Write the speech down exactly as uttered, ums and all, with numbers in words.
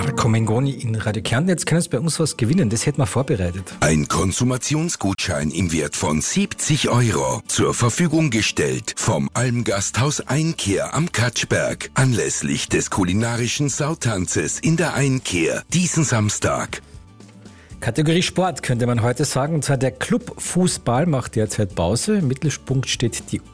Marco Mengoni in Radio Kärnten. Jetzt können Sie bei uns was gewinnen. Das hätten wir vorbereitet. Ein Konsumationsgutschein im Wert von siebzig Euro zur Verfügung gestellt vom Almgasthaus Einkehr am Katschberg anlässlich des kulinarischen Sautanzes in der Einkehr diesen Samstag. Kategorie Sport könnte man heute sagen. Und zwar der Club Fußball macht derzeit Pause. Im Mittelpunkt steht die